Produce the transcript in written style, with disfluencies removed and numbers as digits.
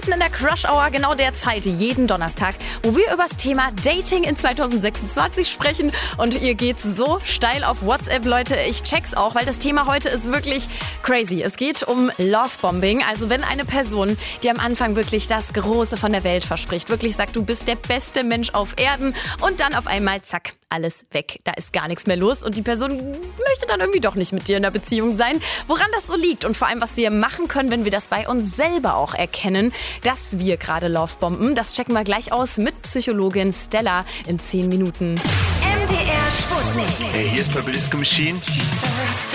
mitten in der Crush-Hour, genau der Zeit, jeden Donnerstag, wo wir über das Thema Dating in 2026 sprechen. Und ihr geht's so steil auf WhatsApp, Leute. Ich check's auch, weil das Thema heute ist wirklich crazy. Es geht um Lovebombing. Also wenn eine Person, die am Anfang wirklich das Große von der Welt verspricht, wirklich sagt, du bist der beste Mensch auf Erden und dann auf einmal, zack, alles weg. Da ist gar nichts mehr los und die Person möchte dann irgendwie doch nicht mit dir in der Beziehung sein. Woran das so liegt und vor allem, was wir machen können, wenn wir das bei uns selber auch erkennen, dass wir gerade Lovebomben, das checken wir gleich aus mit Psychologin Stella in 10 Minuten. MDR Sputnik. Hey, hier ist Purple Disco Machine.